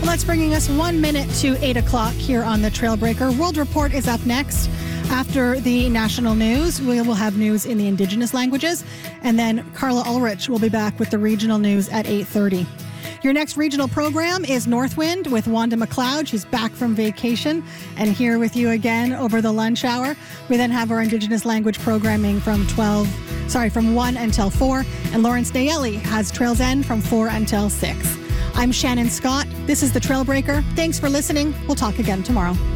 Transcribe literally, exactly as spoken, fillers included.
Well, that's bringing us one minute to eight o'clock here on the Trailbreaker. World Report is up next. After the national news, we will have news in the Indigenous languages. And then Carla Ulrich will be back with the regional news at eight thirty. Your next regional program is Northwind with Wanda McLeod. She's back from vacation and here with you again over the lunch hour. We then have our Indigenous language programming from twelve, sorry, from one until four. And Lawrence Daly has Trails End from four until six. I'm Shannon Scott. This is the Trailbreaker. Thanks for listening. We'll talk again tomorrow.